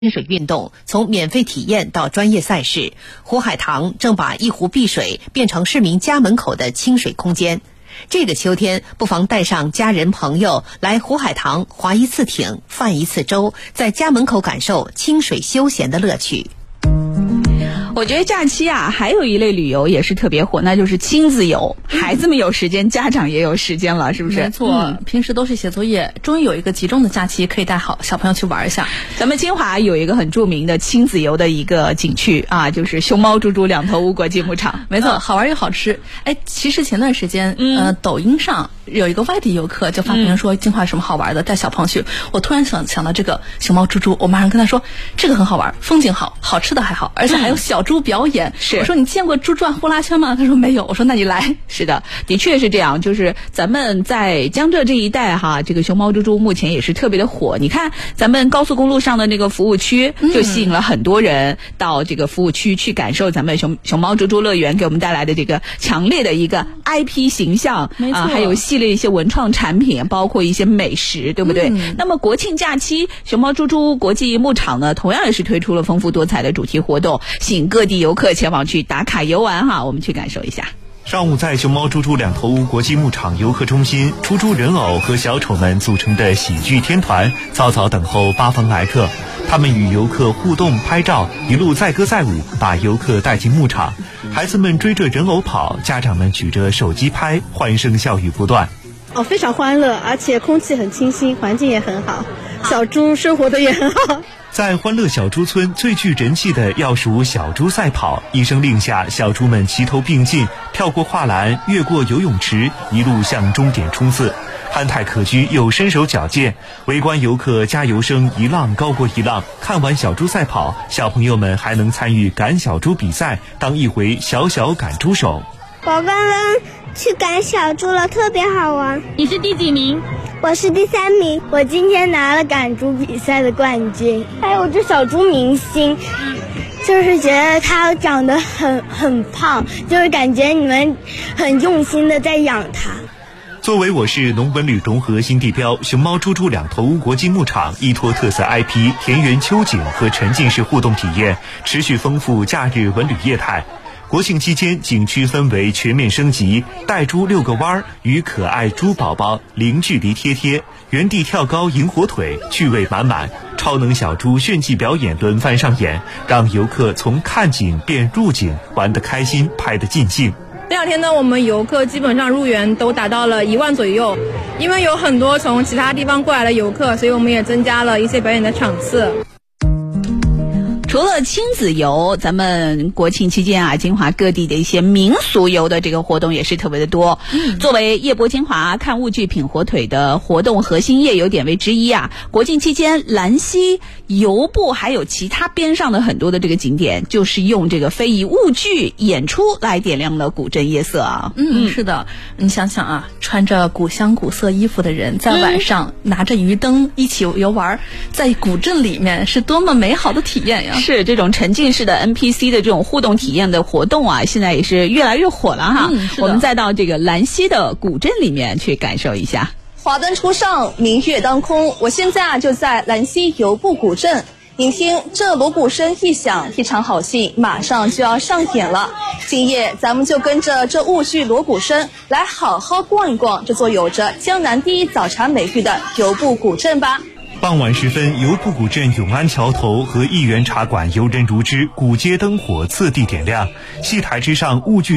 清水运动从免费体验到专业赛事，湖海堂正把一湖碧水变成市民家门口的清水空间。这个秋天，不妨带上家人朋友来湖海堂划一次艇，泛一次舟，在家门口感受清水休闲的乐趣。 我觉得假期啊，还有一类旅游也是特别火，那就是亲子游。孩子们有时间，家长也有时间了，是不是？ 没错，平时都是写作业，终于有一个集中的假期，可以带好小朋友去玩一下。 咱们清华有一个很著名的亲子游的一个景区啊，就是熊猫猪猪两头乌国际牧场。 没错，好玩又好吃。哎，其实前段时间，抖音上有一个外地游客就发评论说清华有什么好玩的，带小朋友去。我突然想到这个熊猫猪猪，我马上跟他说，这个很好玩，风景好，好吃的还好，而且还有小猪表演。 是， 我说你见过猪转呼啦圈吗？他说没有。我说那你来。 是的，的确是这样。就是咱们在江浙这一带哈，这个熊猫猪猪目前也是特别的火。你看咱们高速公路上的那个服务区，就吸引了很多人到这个服务区去感受咱们熊猫猪猪乐园给我们带来的这个强烈的一个 IP 形象啊，还有系列一些文创产品，包括一些美食，对不对？那么国庆假期，熊猫猪猪国际牧场呢，同样也是推出了丰富多彩的主题活动，吸引各地游客前往去打卡游玩哈，我们去感受一下。 上午在熊猫猪猪两头乌国际牧场游客中心，猪猪人偶和小丑们组成的喜剧天团早早等候八方来客。他们与游客互动拍照，一路载歌载舞，把游客带进牧场。孩子们追着人偶跑，家长们举着手机拍，欢声笑语不断。 非常欢乐，而且空气很清新，环境也很好，小猪生活的也很好。 在欢乐小猪村最具人气的要数小猪赛跑，一声令下，小猪们齐头并进，跳过跨栏，越过游泳池，一路向终点冲刺。憨态可掬又身手矫健，围观游客加油声一浪高过一浪。看完小猪赛跑，小朋友们还能参与赶小猪比赛，当一回小小赶猪手。 我刚刚去赶小猪了，特别好玩。 你是第几名？ 我是第3名，我今天拿了赶猪比赛的冠军。还有这小猪明星，就是觉得它长得很胖，就是感觉你们很用心的在养它。 作为我市农文旅融合新地标，熊猫猪猪两头乌国际牧场依托特色 IP 田园秋景和沉浸式互动体验，持续丰富假日文旅业态。国庆期间，景区氛围全面升级，带猪遛个弯，与可爱猪宝宝零距离贴，原地跳高迎火腿，趣味满满。超能小猪炫技表演轮番上演，让游客从看景变入景，玩得开心，拍得尽兴。 这2天呢，我们游客基本上入园都达到了1万左右，因为有很多从其他地方过来的游客，所以我们也增加了一些表演的场次。 除了亲子游，咱们国庆期间啊，金华各地的一些民俗游的这个活动也是特别的多。作为夜泊金华看物剧品火腿的活动核心夜游点位之一啊，国庆期间兰溪游步还有其他边上的很多的这个景点，就是用这个非遗物剧演出来点亮了古镇夜色啊。 是的，你想想啊，穿着古香古色衣服的人在晚上拿着鱼灯一起游玩，在古镇里面是多么美好的体验呀！ 是这种沉浸式的 NPC 的这种互动体验的活动啊，现在也是越来越火了哈。我们再到这个兰溪的古镇里面去感受一下。 华灯初上，明月当空，我现在就在兰溪游步古镇。您听，这锣鼓声一响，一场好戏马上就要上演了。今夜咱们就跟着这物剧锣鼓声来好好逛一逛这座有着江南第一早茶美誉的游步古镇吧。 傍晚时分，游步古镇永安桥头和一元茶馆游人如织，古街灯火次第点亮，戏台之上物剧